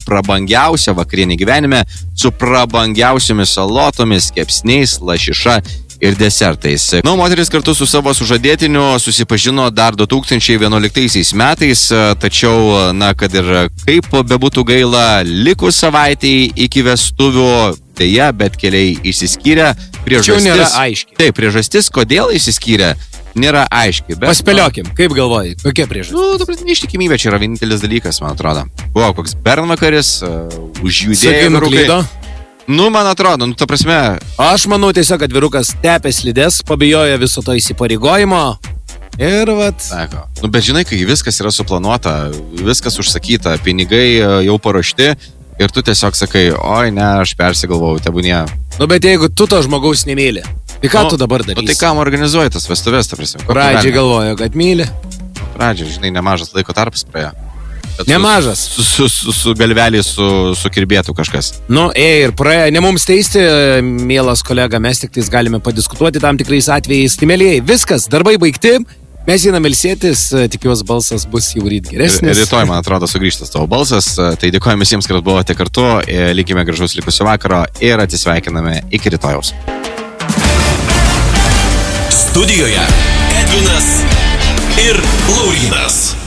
prabangiausia vakarienė gyvenime su prabangiausiomis salotomis, kepsniais, lašiša ir desertais. Moteris kartu su savo sužadėtiniu susipažino dar 2011 metais, tačiau, kad ir kaip bebūtų gaila, likus savaitei iki vestuvių, deja, bet keliai išsiskyrė. Tačiau nėra aiški. Taip, priežastis, kodėl išsiskyrė, nėra aiški. Bet, paspėliokim, kaip galvoji, kokia priežastis? Neištikimybė čia yra vienintelis dalykas, man atrodo. Buvo koks bernvakaris, užjudėjo nuklydo. Man atrodo, ta prasme. Aš manau tiesiog, kad vyrukas tepė slides, pabijojo viso to įsipareigojimo. Ir vat. Sako. Bet žinai, kai viskas yra suplanuota, viskas užsakyta, pinigai jau paruošti ir tu tiesiog sakai, oi ne, aš persigalvau, tebūnie. Bet jeigu tu to žmogaus nemyli, tai ką tu dabar darysi? Tai kam organizuoji tas vestuvės, ta prasme? Pradžiai galvoju, kad myli. Pradžiai, žinai, nemažas laiko tarpas praėjo. Nemažas. Su galvelį sukirbėtų kažkas. Ir praėjo, ne mums teisti, mielas kolega, mes tik tais galime padiskutuoti tam tikrais atvejais. Tai mėlyjei, viskas, darbai baigti, mes einam ilsėtis, tikiuosi balsas bus jau ryt geresnis. Rytoj, man atrodo, sugrįžtas tavo balsas, tai dėkojame visiems, kad buvote kartu, likime gražaus likusio vakaro ir atsisveikiname iki rytojaus. Studijoje Edvinas ir Laurynas.